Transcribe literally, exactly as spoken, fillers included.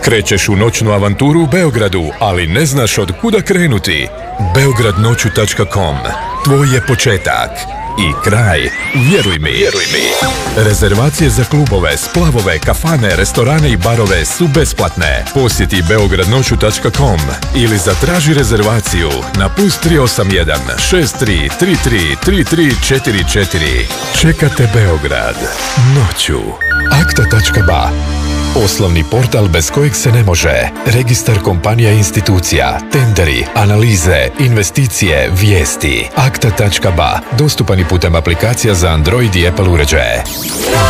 Krećeš u noćnu avanturu u Beogradu, ali ne znaš od kuda krenuti? beograd noću tačka com. Tvoj je početak i kraj, vjeruj mi. Vjeruj mi. Rezervacije za klubove, splavove, kafane, restorane i barove su besplatne. Posjeti beograd noću tačka com ili zatraži rezervaciju na plus tri osam jedan šest tri tri tri tri tri četiri četiri. Čekate Beograd noću. akta tačka ba. Poslovni portal bez kojeg se ne može. Registar kompanija i institucija, tenderi, analize, investicije, vijesti. akta tačka ba. Dostupan i putem aplikacija za Android i Apple uređaje.